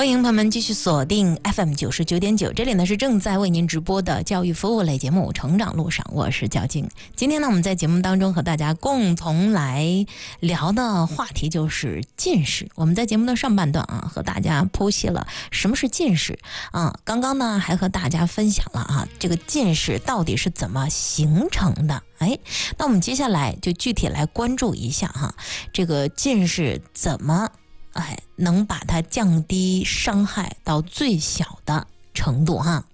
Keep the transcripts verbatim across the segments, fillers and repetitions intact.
欢迎朋友们继续锁定 F M 九十九点九，这里呢是正在为您直播的教育服务类节目《成长路上》，我是焦静。今天呢，我们在节目当中和大家共同来聊的话题就是近视。我们在节目的上半段啊，和大家剖析了什么是近视啊。刚刚呢，还和大家分享了啊，这个近视到底是怎么形成的。哎，那我们接下来就具体来关注一下哈，这个近视怎么哎能把它降低伤害到最小的程度哈。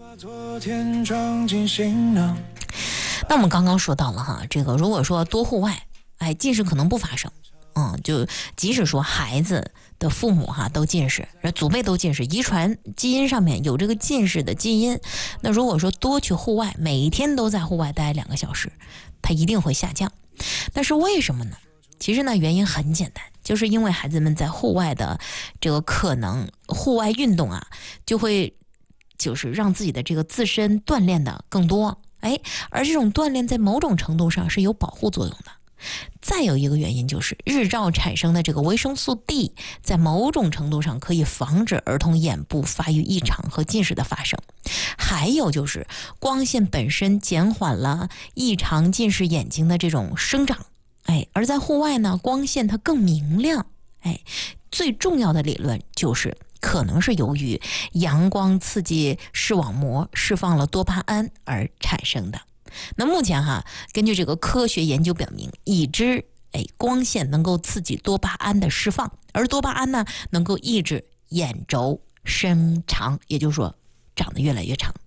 那我们刚刚说到了哈，这个如果说多户外，哎，近视可能不发生。嗯，就即使说孩子的父母哈都近视，祖辈都近视，遗传基因上面有这个近视的基因，那如果说多去户外，每一天都在户外待两个小时，它一定会下降。但是为什么呢？其实呢，原因很简单，就是因为孩子们在户外的这个可能户外运动啊，就会就是让自己的这个自身锻炼的更多，哎，而这种锻炼在某种程度上是有保护作用的。再有一个原因就是日照产生的这个维生素 D 在某种程度上可以防止儿童眼部发育异常和近视的发生。还有就是光线本身减缓了异常近视眼睛的这种生长，哎，而在户外呢，光线它更明亮，哎，最重要的理论就是可能是由于阳光刺激视网膜释放了多巴胺而产生的。那目前哈，根据这个科学研究表明，已知哎光线能够刺激多巴胺的释放，而多巴胺呢能够抑制眼轴伸长，也就是说长得越来越长。